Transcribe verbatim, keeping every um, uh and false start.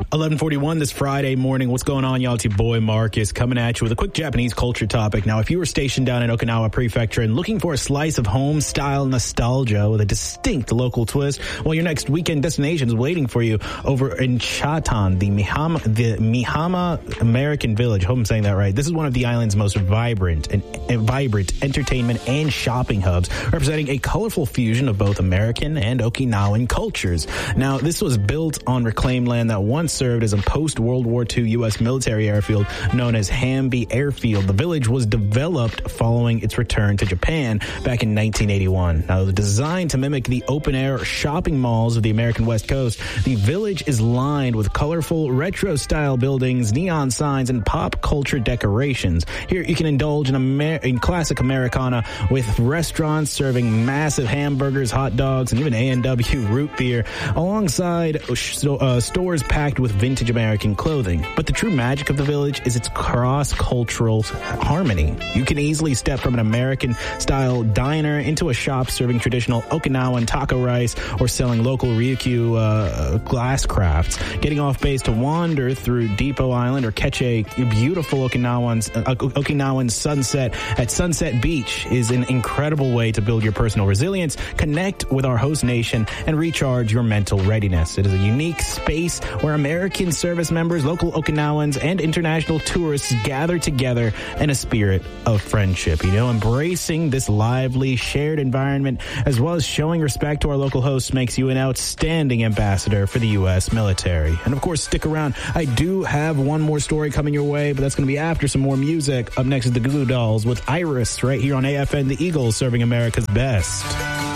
eleven forty-one this Friday morning. What's going on, y'all? It's your boy Marcus coming at you with a quick Japanese culture topic. Now, if you were stationed down in Okinawa Prefecture and looking for a slice of home-style nostalgia with a distinct local twist, well, your next weekend destination is waiting for you over in Chatan, the Mihama, the Mihama American Village. Hope I'm saying that right. This is one of the island's most vibrant and, and vibrant entertainment and shopping hubs, representing a colorful fusion of both American and Okinawan cultures. Now, this was built on reclaimed land that once served as a post-World War Two U S military airfield known as Hamby Airfield. The village was developed following its return to Japan back in nineteen eighty-one. Now, designed to mimic the open-air shopping malls of the American West Coast, the village is lined with colorful retro-style buildings, neon signs, and pop culture decorations. Here, you can indulge in, Amer- in classic Americana with restaurants serving massive hamburgers, hot dogs, and even A and W root beer, alongside uh, stores packed with vintage American clothing. But the true magic of the village is its cross-cultural harmony. You can easily step from an American-style diner into a shop serving traditional Okinawan taco rice or selling local Ryukyu uh, glass crafts. Getting off base to wander through Depot Island or catch a beautiful Okinawan, uh, Okinawan sunset at Sunset Beach is an incredible way to build your personal resilience, connect with our host nation, and recharge your mental readiness. It is a unique space where American service members, local Okinawans, and international tourists gather together in a spirit of friendship. You know, embracing this lively, shared environment, as well as showing respect to our local hosts, makes you an outstanding ambassador for the U S military. And of course, stick around. I do have one more story coming your way, but that's going to be after some more music. Up next is the Goo Goo Dolls with Iris right here on A F N, the Eagles, serving America's best.